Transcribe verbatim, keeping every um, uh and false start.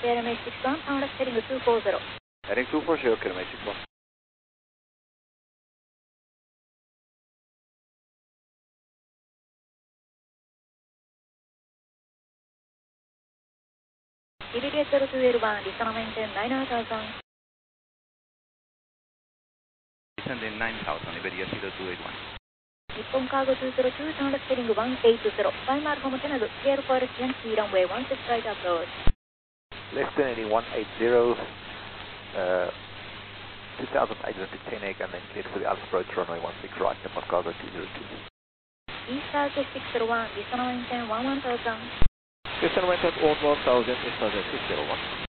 K L M H six one, contact heading two four zero. Heading two four zero, K L M H six one. Immediate zero two L one, descend maintain nine thousand. Descending nine thousand, Iberia zero two eight one. Nippon Cargo two zero two, contact heading one eight zero. Climb Alpha Montana, clear for Yankee runway one six right approach. Left heading one eight zero, uh, two thousand eight hundred ten egg, and then cleared for the Alpha approach runway one six right, Nippon Cargo two zero two. East Southwest six zero one, descend maintain one one thousand. Descend maintain one one thousand, East Southwest six zero one.